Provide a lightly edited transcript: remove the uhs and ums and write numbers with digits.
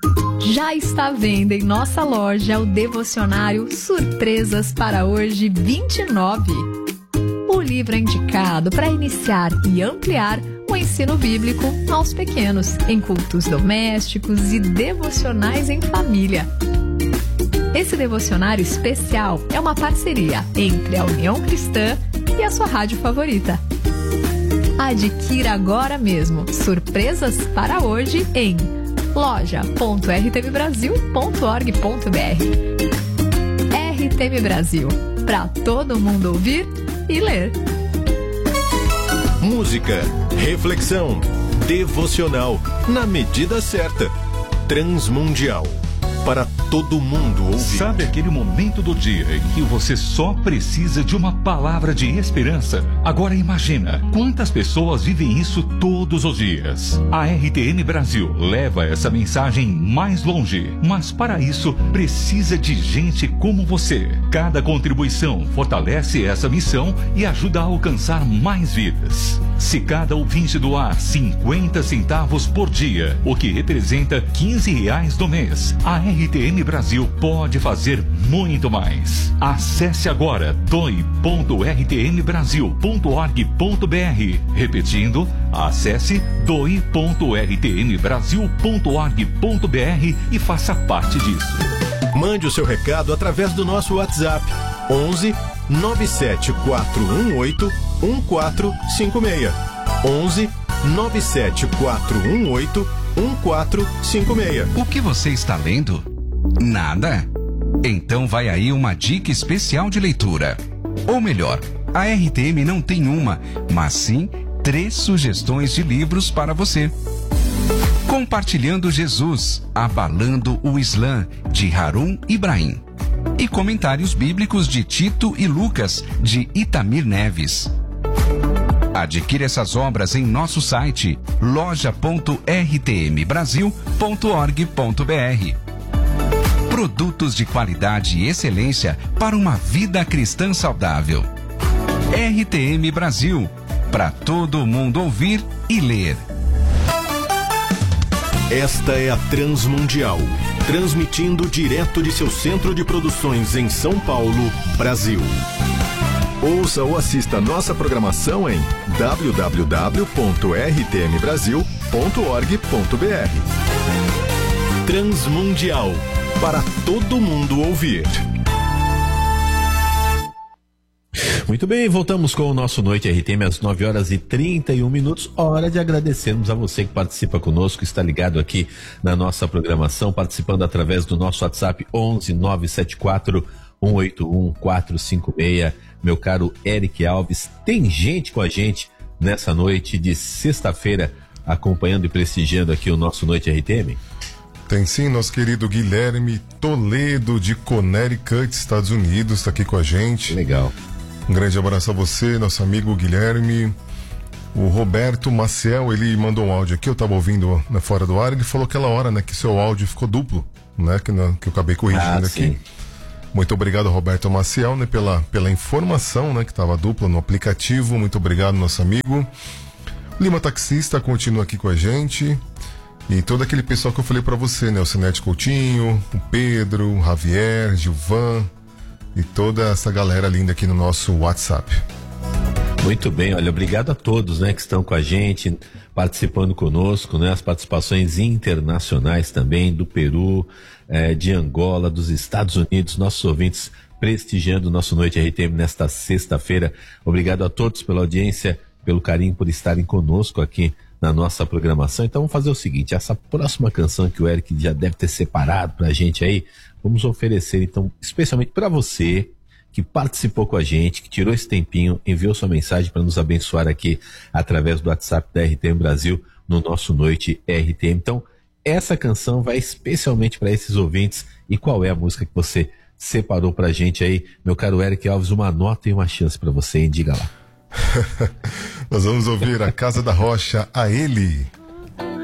Já está à venda em nossa loja o devocionário Surpresas para Hoje 29. O livro é indicado para iniciar e ampliar o ensino bíblico aos pequenos, em cultos domésticos e devocionais em família. Esse devocionário especial é uma parceria entre a União Cristã e a sua rádio favorita. Adquira agora mesmo Surpresas para Hoje em loja.rtmbrasil.org.br. RTM Brasil, para todo mundo ouvir e ler. Música, reflexão, devocional, na medida certa. Transmundial, para todo mundo ouvir. Sabe aquele momento do dia em que você só precisa de uma palavra de esperança? Agora imagina quantas pessoas vivem isso todos os dias. A RTM Brasil leva essa mensagem mais longe, mas para isso precisa de gente como você. Cada contribuição fortalece essa missão e ajuda a alcançar mais vidas. Se cada ouvinte doar 50 centavos por dia, o que representa R$15 no mês, a RTM Brasil pode fazer muito mais. Acesse agora doe.rtmbrasil.org.br. Repetindo, acesse doe.rtmbrasil.org.br e faça parte disso. Mande o seu recado através do nosso WhatsApp 11 97418 1456. 11 97418 1456. O que você está lendo? Nada? Então vai aí uma dica especial de leitura. Ou melhor, a RTM não tem uma, mas sim 3 sugestões de livros para você. Compartilhando Jesus, Abalando o Islã, de Harun Ibrahim. E Comentários Bíblicos de Tito e Lucas, de Itamir Neves. Adquira essas obras em nosso site loja.rtmbrasil.org.br. Produtos de qualidade e excelência para uma vida cristã saudável. RTM Brasil, para todo mundo ouvir e ler. Esta é a Transmundial, transmitindo direto de seu centro de produções em São Paulo, Brasil. Ouça ou assista nossa programação em www.rtmbrasil.org.br. Transmundial, para todo mundo ouvir. Muito bem, voltamos com o nosso Noite RTM às 9h31. Hora de agradecermos a você que participa conosco, está ligado aqui na nossa programação, participando através do nosso WhatsApp 11 974 181 456. Meu caro Eric Alves, tem gente com a gente nessa noite de sexta-feira acompanhando e prestigiando aqui o nosso Noite RTM? Tem sim, nosso querido Guilherme Toledo de Connecticut, Estados Unidos, está aqui com a gente. Legal. Um grande abraço a você, nosso amigo Guilherme. O Roberto Maciel, ele mandou um áudio aqui, eu estava ouvindo fora do ar, ele falou aquela hora, né, que seu áudio ficou duplo, né, que eu acabei corrigindo aqui. Sim. Muito obrigado, Roberto Maciel, né, pela informação, né, que estava dupla no aplicativo. Muito obrigado, nosso amigo. Lima Taxista continua aqui com a gente. E todo aquele pessoal que eu falei para você, né, o Sinete Coutinho, o Pedro, o Javier, Gilvan e toda essa galera linda aqui no nosso WhatsApp. Muito bem, olha, obrigado a todos, né, que estão com a gente, participando conosco, né, as participações internacionais também, do Peru, de Angola, dos Estados Unidos, nossos ouvintes prestigiando o nosso Noite RTM nesta sexta-feira. Obrigado a todos pela audiência, pelo carinho, por estarem conosco aqui na nossa programação. Então vamos fazer o seguinte, essa próxima canção que o Eric já deve ter separado pra gente aí, vamos oferecer então especialmente para você que participou com a gente, que tirou esse tempinho, enviou sua mensagem para nos abençoar aqui através do WhatsApp da RTM Brasil no nosso Noite RTM. Então essa canção vai especialmente para esses ouvintes. E qual é a música que você separou pra gente aí, meu caro Eric Alves? Uma nota e uma chance para você, hein? Diga lá. Nós vamos ouvir A Casa da Rocha, A Ele.